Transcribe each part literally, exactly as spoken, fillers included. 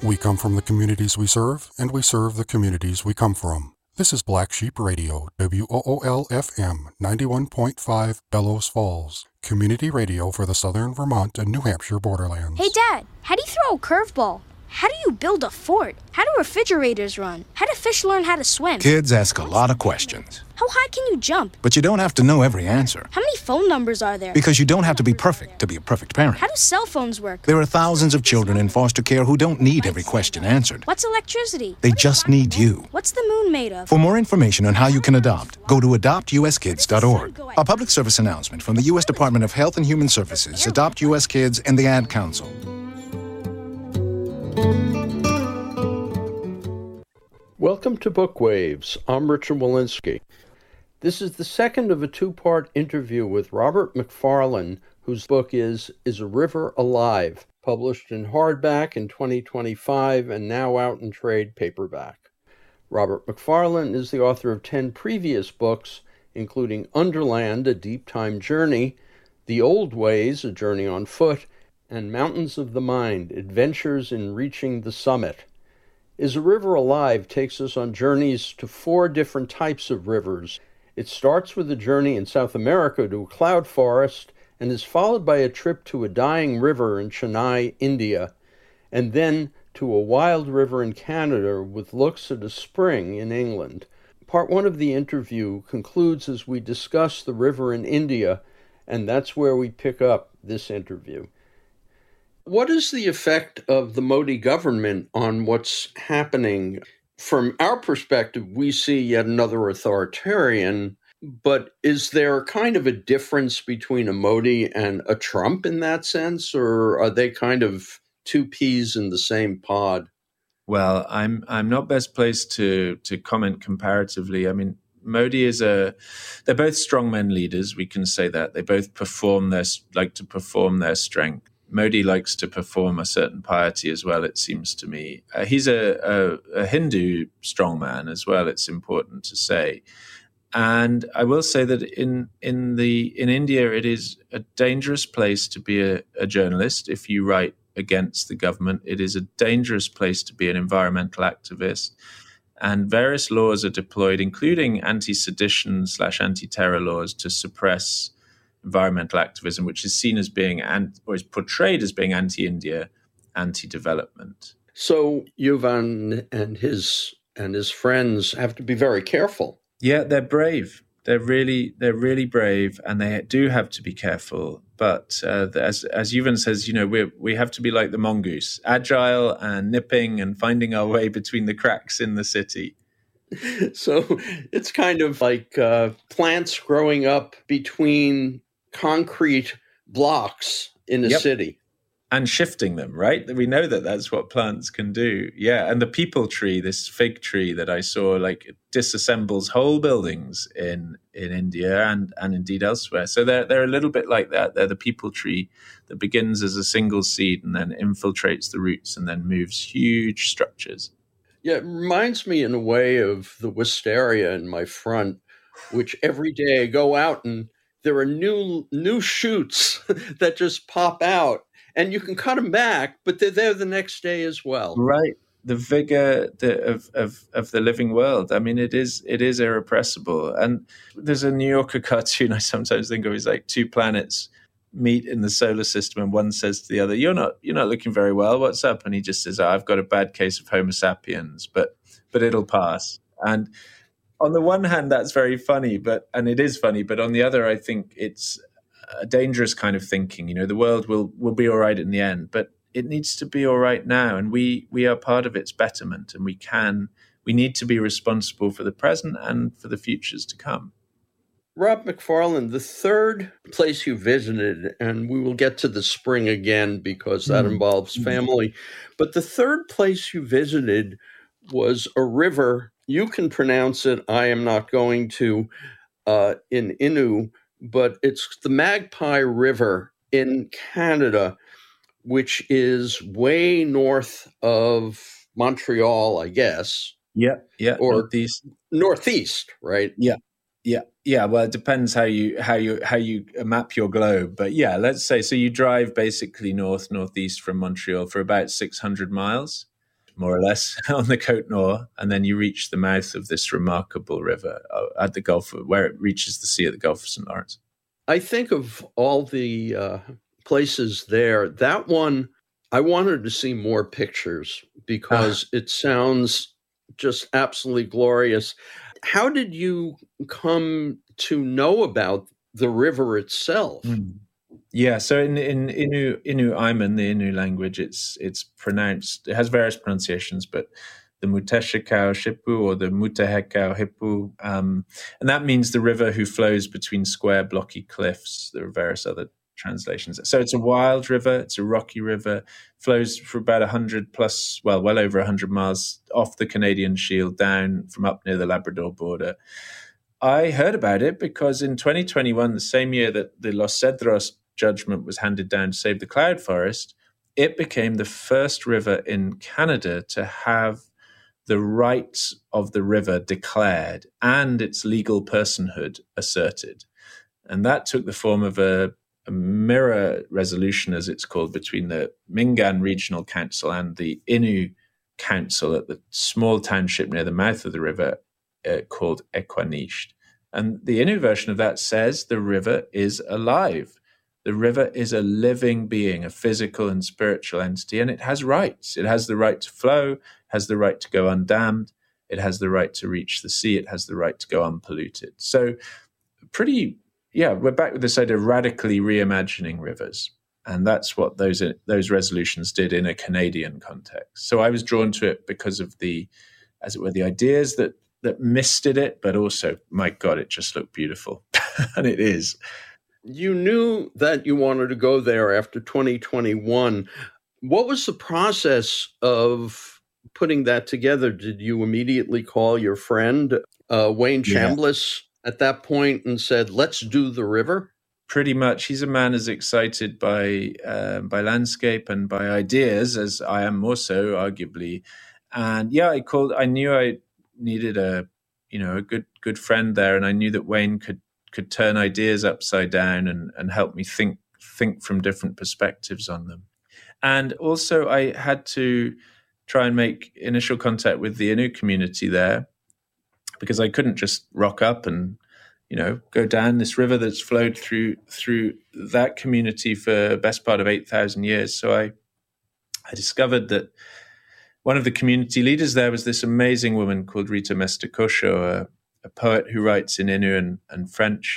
We come from the communities we serve, and we serve the communities we come from. This is Black Sheep Radio, W O O L F M, ninety-one point five Bellows Falls, community radio for the southern Vermont and New Hampshire borderlands. Hey, Dad, how do you throw a curveball? How do you build a fort? How do refrigerators run? How do fish learn how to swim? Kids ask a lot of questions. How high can you jump? But you don't have to know every answer. How many phone numbers are there? Because you don't have to be perfect to be a perfect parent. How do cell phones work? There are thousands of children in foster care who don't need every question answered. What's electricity? They just need you. What's the moon made of? For more information on how you can adopt, go to adopt u s kids dot org. A public service announcement from the U S Department of Health and Human Services, Adopt U S Kids, and the Ad Council. Welcome to Bookwaves. I'm Richard Walensky. This is the second of a two-part interview with Robert Macfarlane, whose book is Is a River Alive?, published in hardback in twenty twenty-five and now out in trade paperback. Robert Macfarlane is the author of ten previous books, including Underland, A Deep Time Journey, The Old Ways, A Journey on Foot, and Mountains of the Mind, Adventures in Reaching the Summit. Is a River Alive takes us on journeys to four different types of rivers. It starts with a journey in South America to a cloud forest and is followed by a trip to a dying river in Chennai, India, and then to a wild river in Canada with looks at a spring in England. Part one of the interview concludes as we discuss the river in India, and that's where we pick up this interview. What is the effect of the Modi government on what's happening? From our perspective, we see yet another authoritarian, but is there kind of a difference between a Modi and a Trump in that sense, or are they kind of two peas in the same pod? Well, I'm I'm not best placed to to comment comparatively. I mean, Modi is a, they're both strongmen leaders, we can say that. They both perform their, like to perform their strength. Modi likes to perform a certain piety as well, it seems to me. Uh, he's a, a, a Hindu strongman as well, it's important to say. And I will say that in in the in India, it is a dangerous place to be a, a journalist if you write against the government. It is a dangerous place to be an environmental activist. And various laws are deployed, including anti-sedition slash anti-terror laws, to suppress environmental activism, which is seen as being, or is portrayed as being anti-India, anti-development. So Yuval and his and his friends have to be very careful. Yeah, they're brave. They're really, they're really brave, and they do have to be careful. But uh, as as Yuval says, you know, we we have to be like the mongoose, agile and nipping and finding our way between the cracks in the city. So it's kind of like uh, plants growing up between concrete blocks in a yep. city. And shifting them, right? We know that that's what plants can do. Yeah, and the people tree, this fig tree that I saw, like it disassembles whole buildings in, in India and, and indeed elsewhere. So they're, they're a little bit like that. They're the people tree that begins as a single seed and then infiltrates the roots and then moves huge structures. Yeah, it reminds me in a way of the wisteria in my front, which every day I go out and there are new new shoots that just pop out. And you can cut them back, but they're there the next day as well. Right. The vigor the, of, of of the living world. I mean, it is it is irrepressible. And there's a New Yorker cartoon I sometimes think of. It's like two planets meet in the solar system, and one says to the other, "You're not you're not looking very well. What's up?" And he just says, oh, "I've got a bad case of Homo sapiens, but but it'll pass." And on the one hand, that's very funny, but and it is funny. But on the other, I think it's a dangerous kind of thinking. You know, the world will will be all right in the end, but it needs to be all right now, and we we are part of its betterment, and we can we need to be responsible for the present and for the futures to come. Rob Macfarlane, the third place you visited, and we will get to the spring again because that mm. involves family, but the third place you visited was a river. You can pronounce it. I am not going to uh, in Innu. But it's the Magpie River in Canada, which is way north of Montreal, I guess. Yeah, yeah, or northeast. Northeast, right? Yeah, yeah, yeah. Well, it depends how you how you how you map your globe, but yeah, let's say so. You drive basically north northeast from Montreal for about six hundred miles, more or less, on the Côte Nord, and then you reach the mouth of this remarkable river uh, at the Gulf, of, where it reaches the sea at the Gulf of Saint Lawrence. I think of all the uh, places there, that one, I wanted to see more pictures because ah. it sounds just absolutely glorious. How did you come to know about the river itself? Mm. Yeah, so in, in Innu Innu Aimun, the Innu language, it's it's pronounced, it has various pronunciations, but the Muteshekau Shipu or the Mutehekau Hipu, um, and that means the river who flows between square blocky cliffs. There are various other translations. So it's a wild river, it's a rocky river, flows for about one hundred plus, well, well over one hundred miles off the Canadian Shield down from up near the Labrador border. I heard about it because in twenty twenty-one, the same year that the Los Cedros judgment was handed down to save the cloud forest, it became the first river in Canada to have the rights of the river declared and its legal personhood asserted. And that took the form of a, a mirror resolution, as it's called, between the Mingan Regional Council and the Innu Council at the small township near the mouth of the river uh, called Equanicht. And the Innu version of that says the river is alive. The river is a living being, a physical and spiritual entity, and it has rights. It has the right to flow, has the right to go undammed, it has the right to reach the sea, it has the right to go unpolluted. So pretty, yeah, we're back with this idea of radically reimagining rivers. And that's what those those resolutions did in a Canadian context. So I was drawn to it because of the, as it were, the ideas that that misted it, but also, my God, it just looked beautiful. And it is. You knew that you wanted to go there after twenty twenty-one. What was the process of putting that together? Did you immediately call your friend, uh, Wayne Chambliss, yeah. at that point and said, let's do the river? Pretty much. He's a man as excited by uh, by landscape and by ideas as I am more so, arguably. And yeah, I called, I knew I needed a, you know, a good good friend there. And I knew that Wayne could could turn ideas upside down and, and help me think think from different perspectives on them. And also I had to try and make initial contact with the Innu community there because I couldn't just rock up and, you know, go down this river that's flowed through through that community for the best part of eight thousand years. So I I discovered that one of the community leaders there was this amazing woman called Rita Mesticocho, a, a poet who writes in Innu and, and French,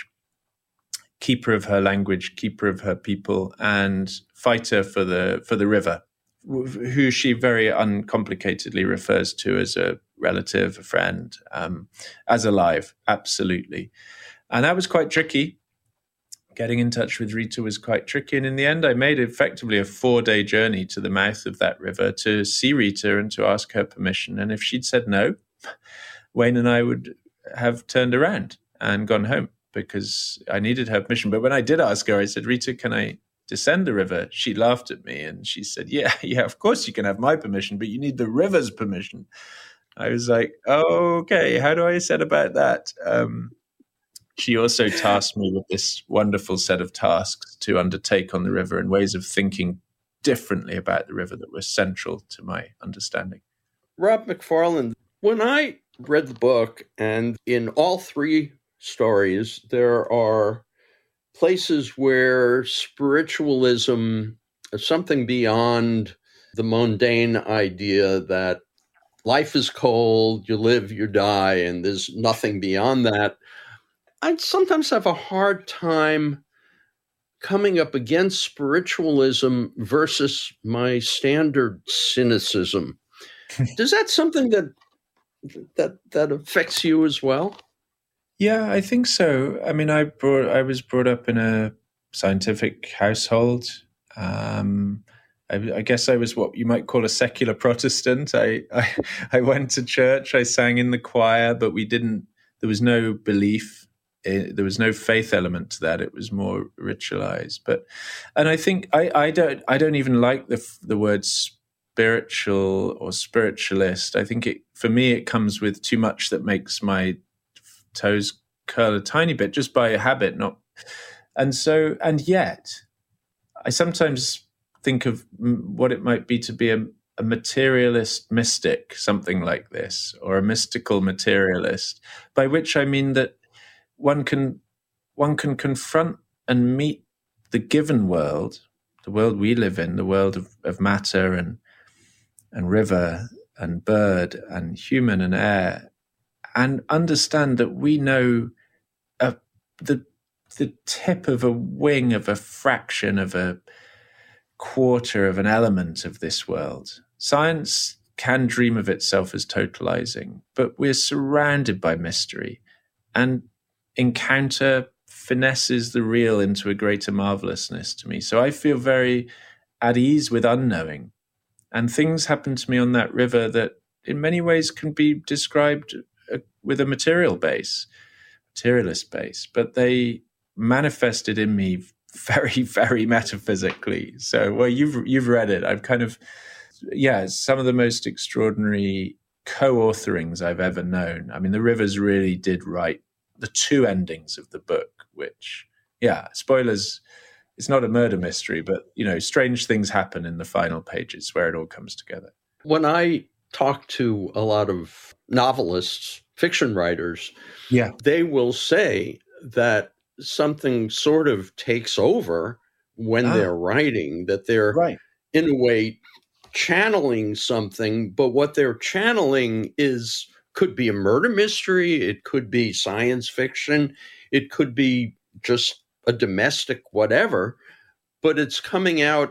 keeper of her language, keeper of her people, and fighter for the for the river, who she very uncomplicatedly refers to as a relative, a friend, um, as alive, absolutely. And that was quite tricky. Getting in touch with Rita was quite tricky. And in the end, I made effectively a four-day journey to the mouth of that river to see Rita and to ask her permission. And if she'd said no, Wayne and I would have turned around and gone home because I needed her permission. But when I did ask her, I said, Rita, can I descend the river? She laughed at me and she said, yeah, yeah, of course you can have my permission, but you need the river's permission. I was like, oh, okay, how do I set about that? Um, she also tasked me with this wonderful set of tasks to undertake on the river and ways of thinking differently about the river that were central to my understanding. Rob McFarlane, when I read the book, and in all three stories, there are places where spiritualism, something beyond the mundane idea that life is cold, you live, you die, and there's nothing beyond that. I sometimes have a hard time coming up against spiritualism versus my standard cynicism. Is that something that that that affects you as well? Yeah, I think so. I mean, I brought I was brought up in a scientific household. Um, I, I guess I was what you might call a secular Protestant. I, I I went to church. I sang in the choir, but we didn't. There was no belief. It, there was no faith element to that. It was more ritualized. But, and I think I, I don't I don't even like the the word spiritual or spiritualist. I think it for me it comes with too much that makes my toes curl a tiny bit just by a habit. Not, and so and yet, I sometimes think of what it might be to be a a materialist mystic, something like this, or a mystical materialist, by which I mean that one can one can confront and meet the given world, the world we live in, the world of, of matter and and river and bird and human and air, and understand that we know a, the the tip of a wing of a fraction of a quarter of an element of this world. Science can dream of itself as totalizing, but we're surrounded by mystery, and encounter finesses the real into a greater marvelousness to me. So I feel very at ease with unknowing. And things happen to me on that river that in many ways can be described uh, with a material base, materialist base, but they manifested in me very, very metaphysically. So, well, you've you've read it. I've kind of, yeah, it's some of the most extraordinary co-autherings I've ever known. I mean, the Rivers really did write the two endings of the book, which, yeah, spoilers, it's not a murder mystery, but, you know, strange things happen in the final pages where it all comes together. When I talk to a lot of novelists, fiction writers, yeah, they will say that something sort of takes over when ah. they're writing, that they're right. in a way channeling something, but what they're channeling is could be a murder mystery, it could be science fiction, it could be just a domestic whatever, but it's coming out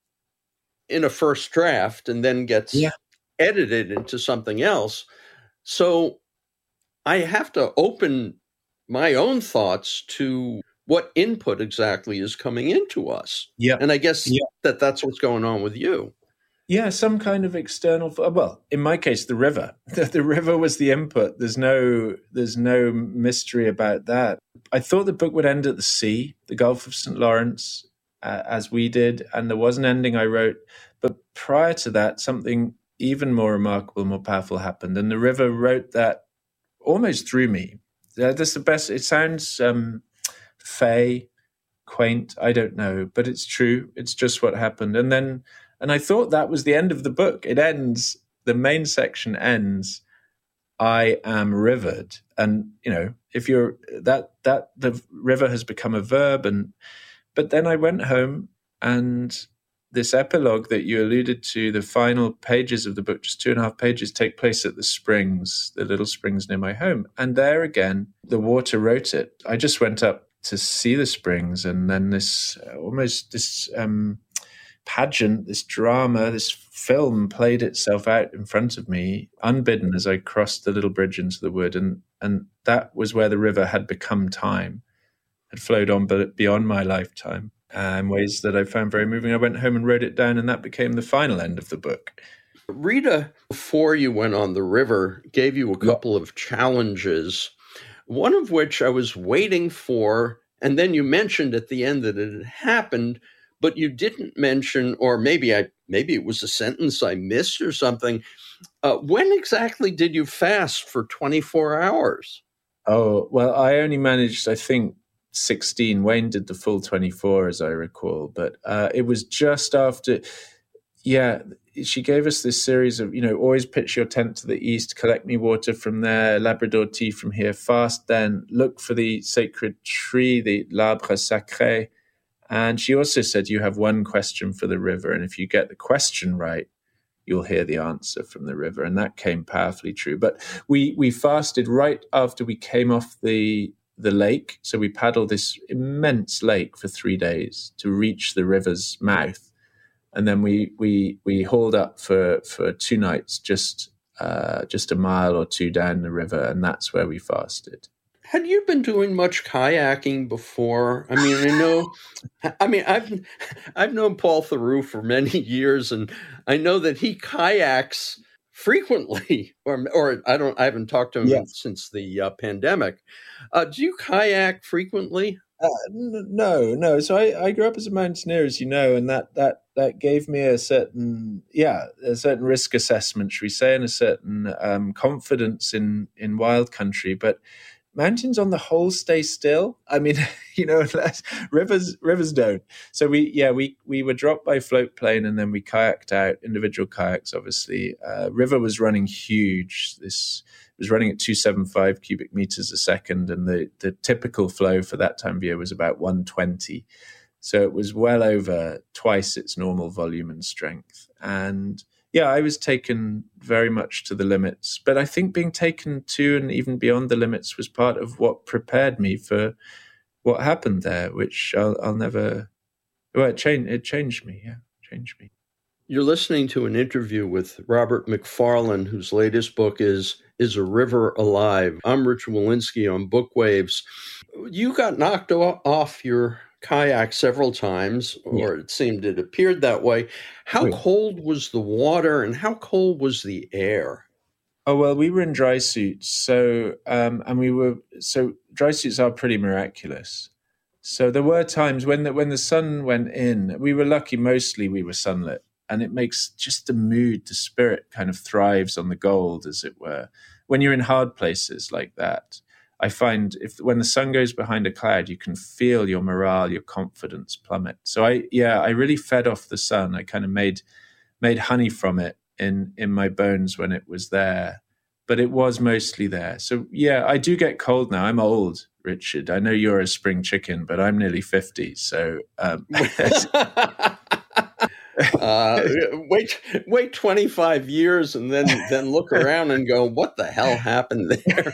in a first draft and then gets yeah. edited into something else. So I have to open my own thoughts to what input exactly is coming into us. Yeah. And I guess yeah. that that's what's going on with you. Yeah, some kind of external, well, in my case, the river. The, the river was the input. There's no there's no mystery about that. I thought the book would end at the sea, the Gulf of Saint Lawrence, uh, as we did, and there was an ending I wrote. But prior to that, something even more remarkable, more powerful happened. And the river wrote that almost through me. Uh, that's the best. It sounds um, fey, quaint, I don't know, but it's true. It's just what happened. And then, and I thought that was the end of the book. It ends, the main section ends, I am rivered. And, you know, if you're, that, that, the river has become a verb. And, but then I went home, and this epilogue that you alluded to, the final pages of the book, just two and a half pages, take place at the springs, the little springs near my home. And there again, the water wrote it. I just went up to see the springs, and then this uh, almost this um, pageant, this drama, this film played itself out in front of me, unbidden, as I crossed the little bridge into the wood. And, and that was where the river had become time, had flowed on but beyond my lifetime. Uh, in ways that I found very moving. I went home and wrote it down, and that became the final end of the book. Rita, before you went on the river, gave you a couple yep. of challenges, one of which I was waiting for, and then you mentioned at the end that it had happened, but you didn't mention, or maybe I maybe it was a sentence I missed or something. Uh, when exactly did you fast for twenty-four hours? Oh, well, I only managed, I think, sixteen. Wayne did the full twenty-four, as I recall, but uh, it was just after, yeah, she gave us this series of, you know, always pitch your tent to the east, collect me water from there, Labrador tea from here, fast then, look for the sacred tree, the l'arbre sacré. And she also said, you have one question for the river, and if you get the question right, you'll hear the answer from the river. And that came powerfully true. But we we fasted right after we came off the the lake. So we paddled this immense lake for three days to reach the river's mouth. And then we we we hauled up for, for two nights, just uh, just a mile or two down the river. And that's where we fasted. Had you been doing much kayaking before? I mean, I know, I mean, I've, I've known Paul Theroux for many years, and I know that he kayaks frequently, or, or I don't, I haven't talked to him yes. since the uh, pandemic. Uh, do you kayak frequently? Uh, n- no, no. So I, I grew up as a mountaineer, as you know, and that, that, that gave me a certain, yeah, a certain risk assessment, should we say, and a certain um, confidence in, in wild country. But mountains on the whole stay still. I mean, you know, rivers rivers don't. So we, yeah, we we were dropped by float plane, and then we kayaked out, individual kayaks, obviously. Uh, river was running huge. This was running at two hundred seventy-five cubic meters a second, and the the typical flow for that time of year was about one hundred twenty. So it was well over twice its normal volume and strength. And yeah, I was taken very much to the limits. But I think being taken to and even beyond the limits was part of what prepared me for what happened there, which I'll, I'll never, well, it changed, it changed me, yeah, changed me. You're listening to an interview with Robert Macfarlane, whose latest book is Is a River Alive? I'm Richard Wolinsky on Bookwaves. You got knocked off your kayak several times, or yeah. It seemed it appeared that way. How yeah. cold was the water and how cold was the air? Oh, well, we were in dry suits. So, um, and we were, so dry suits are pretty miraculous. So there were times when the, when the sun went in, we were lucky, mostly we were sunlit. And it makes just the mood, the spirit kind of thrives on the gold, as it were. When you're in hard places like that, I find if when the sun goes behind a cloud, you can feel your morale, your confidence plummet. So I, yeah, I really fed off the sun. I kind of made made honey from it in in my bones when it was there, but it was mostly there. So yeah, I do get cold now. I'm old, Richard. I know you're a spring chicken, but I'm nearly fifty. So. Um, uh, wait, wait twenty-five years and then, then look around and go, what the hell happened there?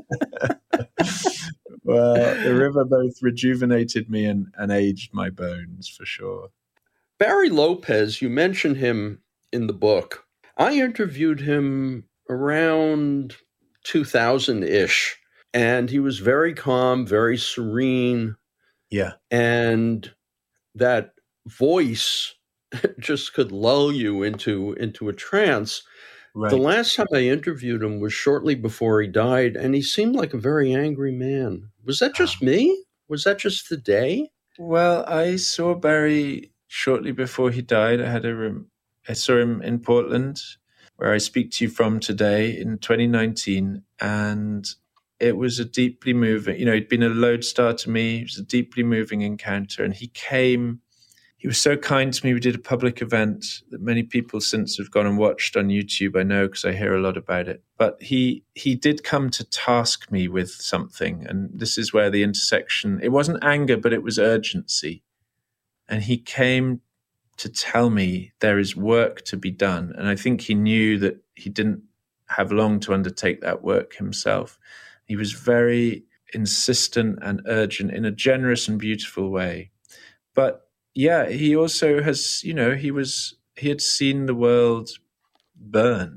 Well, the river both rejuvenated me and, and aged my bones for sure. Barry Lopez, you mentioned him in the book. I interviewed him around two thousand-ish, and he was very calm, very serene. Yeah. And that voice just could lull you into into a trance. Right. The last time I interviewed him was shortly before he died, and he seemed like a very angry man. Was that just me? Was that just the day? Well, I saw Barry shortly before he died. I had a room. I saw him in Portland, where I speak to you from today in twenty nineteen, and it was a deeply moving. You know, he'd been a lodestar to me. It was a deeply moving encounter, and he came. He was so kind to me. We did a public event that many people since have gone and watched on YouTube. I know because I hear a lot about it. But he he did come to task me with something. And this is where the intersection, it wasn't anger, but it was urgency. And he came to tell me there is work to be done. And I think he knew that he didn't have long to undertake that work himself. He was very insistent and urgent in a generous and beautiful way. But yeah, he also has, you know, he was, he had seen the world burn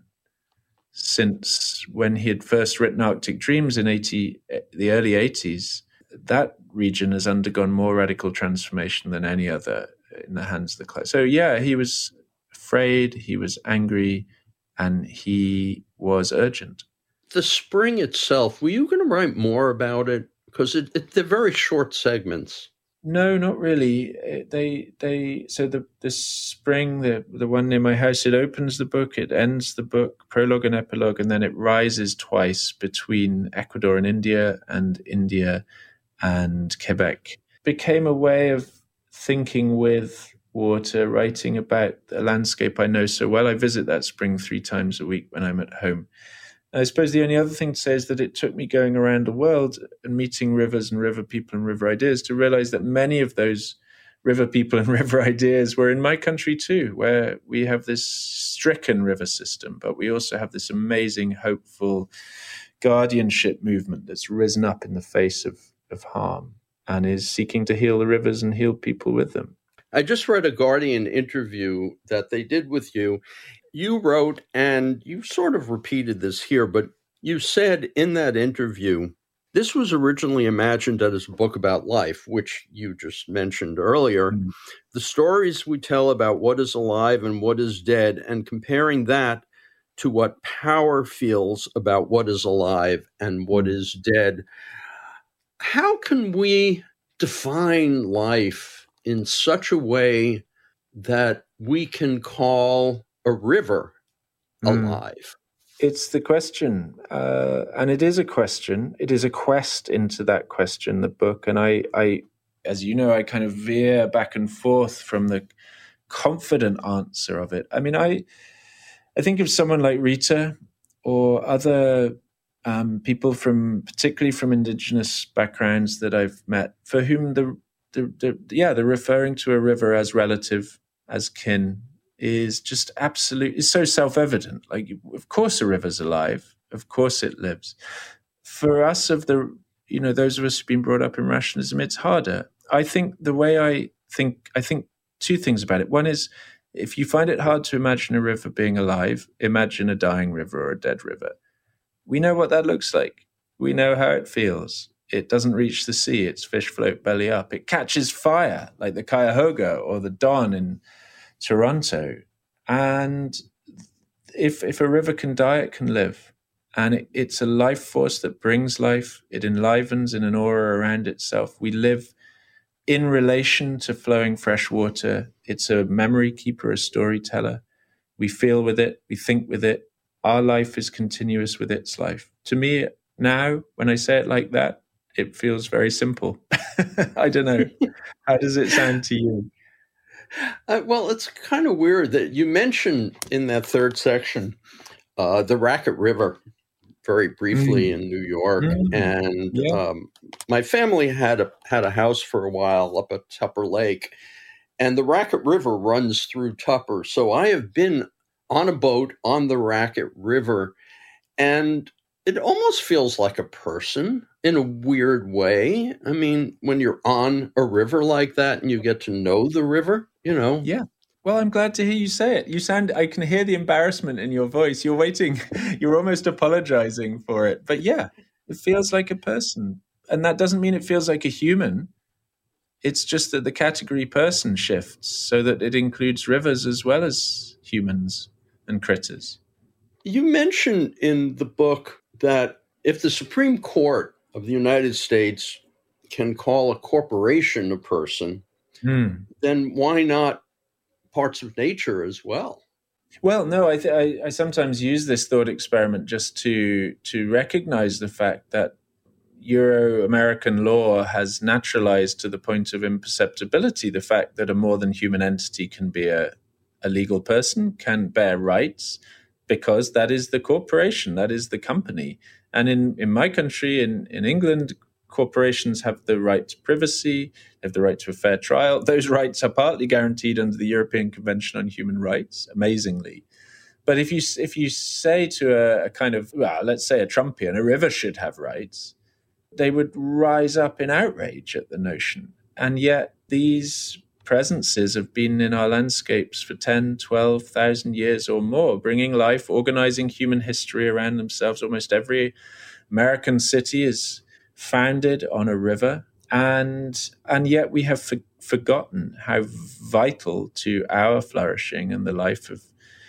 since when he had first written Arctic Dreams in eighty, the early eighties. That region has undergone more radical transformation than any other in the hands of the cloud. So yeah, he was afraid, he was angry, and he was urgent. The spring itself, were you going to write more about it? Because it, it, they're very short segments. No, not really. They, they. So the the spring, the the one near my house, it opens the book, it ends the book, prologue and epilogue, and then it rises twice between Ecuador and India, and India and Quebec. Became a way of thinking with water, writing about a landscape I know so well. I visit that spring three times a week when I'm at home. I suppose the only other thing to say is that it took me going around the world and meeting rivers and river people and river ideas to realize that many of those river people and river ideas were in my country too, where we have this stricken river system, but we also have this amazing, hopeful guardianship movement that's risen up in the face of, of harm and is seeking to heal the rivers and heal people with them. I just read a Guardian interview that they did with you. You wrote, and you sort of repeated this here, but you said in that interview, this was originally imagined as a book about life, which you just mentioned earlier. Mm-hmm. The stories we tell about what is alive and what is dead, and comparing that to what power feels about what is alive and what is dead. How can we define life in such a way that we can call a river alive? It's the question, uh, and it is a question. It is a quest into that question, the book. And I, I, as you know, I kind of veer back and forth from the confident answer of it. I mean, I, I think of someone like Rita or other um, people from, particularly from indigenous backgrounds that I've met, for whom the, the, the yeah, the referring to a river as relative, as kin, is just absolute, is so self-evident. Like, of course a river's alive. Of course it lives. For us of the, you know, those of us who've been brought up in rationalism, it's harder. I think the way I think, I think two things about it. One is, if you find it hard to imagine a river being alive, imagine a dying river or a dead river. We know what that looks like. We know how it feels. It doesn't reach the sea. Its fish float belly up. It catches fire like the Cuyahoga or the Don in Toronto. And if if a river can die, it can live. And it, it's a life force that brings life. It enlivens in an aura around itself. We live in relation to flowing fresh water. It's a memory keeper, a storyteller. We feel with it. We think with it. Our life is continuous with its life. To me, now, when I say it like that, it feels very simple. I don't know. How does it sound to you? Uh, well, it's kind of weird that you mentioned in that third section uh, the Raquette River very briefly mm. in New York. Mm. And yeah. um, my family had a had a house for a while up at Tupper Lake. And the Raquette River runs through Tupper. So I have been on a boat on the Raquette River, and it almost feels like a person in a weird way. I mean, when you're on a river like that and you get to know the river, you know. Yeah. Well, I'm glad to hear you say it. You sound, I can hear the embarrassment in your voice. You're waiting, you're almost apologizing for it. But yeah, it feels like a person. And that doesn't mean it feels like a human. It's just that the category person shifts so that it includes rivers as well as humans and critters. You mentioned in the book that if the Supreme Court of the United States can call a corporation a person, mm. then why not parts of nature as well? Well, no, I, th- I I sometimes use this thought experiment just to to recognize the fact that Euro-American law has naturalized to the point of imperceptibility the fact that a more than human entity can be a, a legal person, can bear rights, because that is the corporation, that is the company. And in, in my country, in, in England, corporations have the right to privacy, they have the right to a fair trial. Those rights are partly guaranteed under the European Convention on Human Rights, amazingly. But if you if you say to a, a kind of, well, let's say a Trumpian, a river should have rights, they would rise up in outrage at the notion. And yet these presences have been in our landscapes for ten, twelve thousand years or more, bringing life, organizing human history around themselves. Almost every American city is founded on a river. And and yet we have for, forgotten how vital to our flourishing and the life of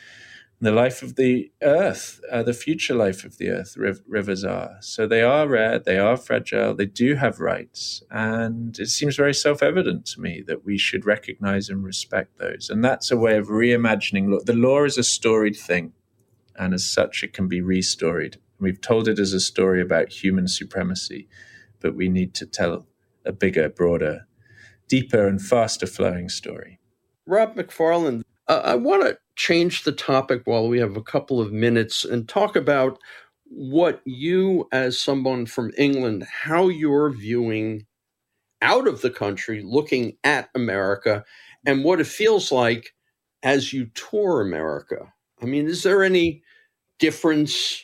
the life of the earth, uh, the future life of the earth, riv- rivers are. So they are rare, they are fragile, they do have rights. And it seems very self-evident to me that we should recognize and respect those. And that's a way of reimagining law. The law is a storied thing, and as such, it can be restoried. We've told it as a story about human supremacy, but we need to tell a bigger, broader, deeper, and faster flowing story. Rob McFarlane, uh, I want to change the topic while we have a couple of minutes and talk about what you, as someone from England, how you're viewing out of the country, looking at America, and what it feels like as you tour America. I mean, is there any difference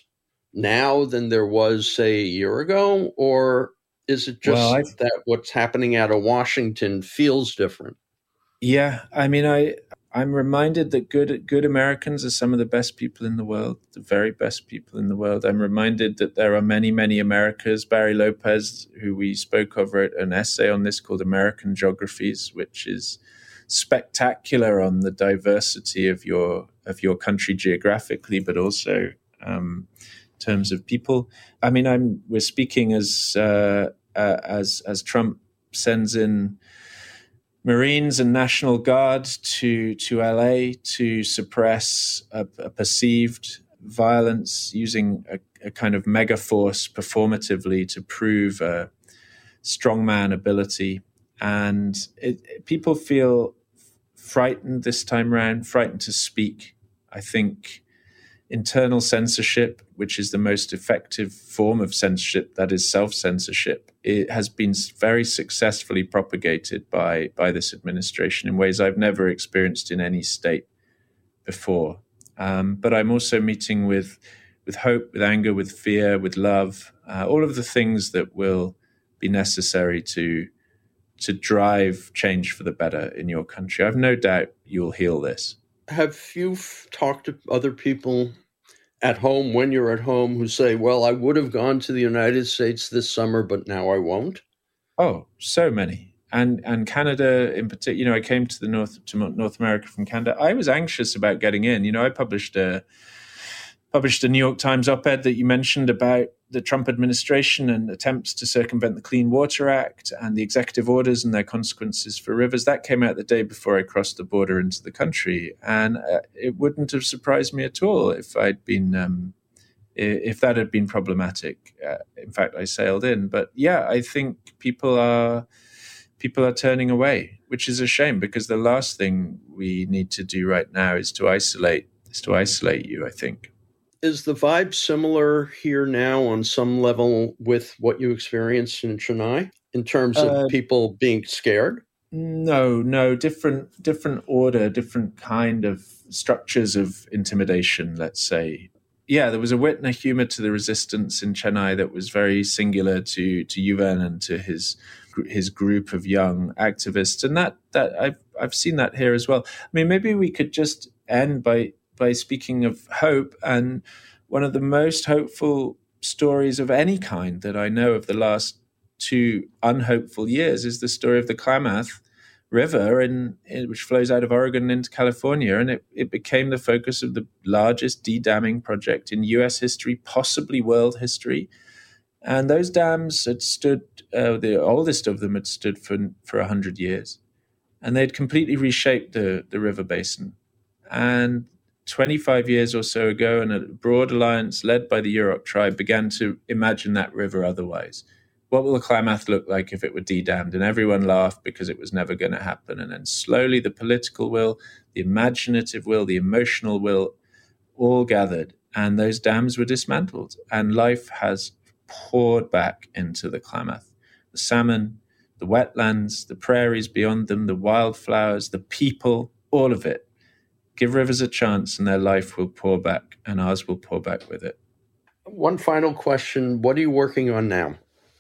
now than there was, say, a year ago? Or is it just well, that what's happening out of Washington feels different? Yeah, I mean, I... I'm reminded that good good Americans are some of the best people in the world, the very best people in the world. I'm reminded that there are many, many Americas. Barry Lopez, who we spoke of, wrote an essay on this called American Geographies, which is spectacular on the diversity of your of your country geographically, but also um, in terms of people. I mean, I'm we're speaking as uh, uh, as as Trump sends in Marines and National Guard to, to L A to suppress a, a perceived violence, using a, a kind of mega force performatively to prove a strongman ability. And it, it, people feel frightened this time around, frightened to speak. I think internal censorship, which is the most effective form of censorship, that is self-censorship, it has been very successfully propagated by, by this administration in ways I've never experienced in any state before. Um, but I'm also meeting with, with hope, with anger, with fear, with love, uh, all of the things that will be necessary to to drive change for the better in your country. I've no doubt you'll heal this. Have you f- talked to other people at home, when you're at home, who say, well, I would have gone to the United States this summer, but now I won't? Oh, so many. And and Canada in particular, you know, I came to the North to North America from Canada. I was anxious about getting in. You know, I published a published a New York Times op-ed that you mentioned about the Trump administration and attempts to circumvent the Clean Water Act and the executive orders and their consequences for rivers. That came out the day before I crossed the border into the country. And uh, it wouldn't have surprised me at all if I'd been, um, if that had been problematic. Uh, in fact, I sailed in. But yeah, I think people are, people are turning away, which is a shame, because the last thing we need to do right now is to isolate, is to isolate you, I think. Is the vibe similar here now on some level with what you experienced in Chennai in terms of uh, people being scared? No, no, different, different order, different kind of structures of intimidation, let's say. Yeah, there was a wit and a humor to the resistance in Chennai that was very singular to to Yuvan and to his his group of young activists, and that that I've I've seen that here as well. I mean, maybe we could just end by. by speaking of hope, and one of the most hopeful stories of any kind that I know of the last two unhopeful years is the story of the Klamath River, in, in, which flows out of Oregon into California, and it, it became the focus of the largest de-damming project in U S history, possibly world history. And those dams had stood, uh, the oldest of them had stood for for one hundred years, and they'd completely reshaped the, the river basin. And twenty-five years or so ago, and a broad alliance led by the Yurok tribe began to imagine that river otherwise. What will the Klamath look like if it were de-dammed? And everyone laughed because it was never going to happen. And then slowly the political will, the imaginative will, the emotional will all gathered, and those dams were dismantled. And life has poured back into the Klamath. The salmon, the wetlands, the prairies beyond them, the wildflowers, the people, all of it. Give rivers a chance and their life will pour back, and ours will pour back with it. One final question. What are you working on now?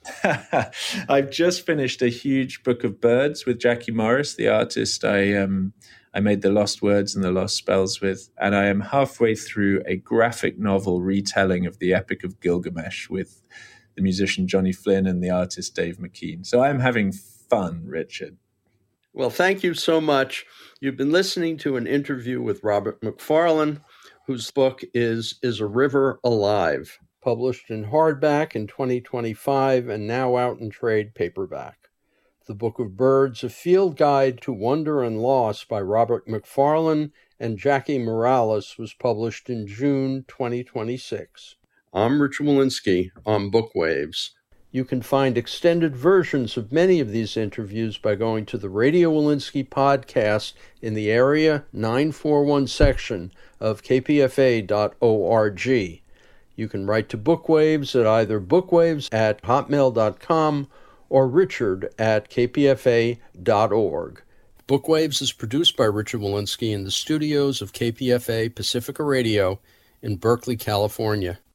I've just finished a huge book of birds with Jackie Morris, the artist I um, I made the Lost Words and the Lost Spells with, and I am halfway through a graphic novel retelling of the Epic of Gilgamesh with the musician Johnny Flynn and the artist Dave McKean. So I'm having fun, Richard. Well, thank you so much. You've been listening to an interview with Robert Macfarlane, whose book is Is a River Alive, published in hardback in twenty twenty-five and now out in trade paperback. The Book of Birds, A Field Guide to Wonder and Loss by Robert Macfarlane and Jackie Morales, was published in June twenty twenty-six. I'm Richard Wolinsky on Bookwaves. You can find extended versions of many of these interviews by going to the Radio Wolinsky podcast in the Area nine forty-one section of k p f a dot org. You can write to Bookwaves at either bookwaves at hotmail dot com or richard at k p f a dot org. Bookwaves is produced by Richard Wolinsky in the studios of K P F A Pacifica Radio in Berkeley, California.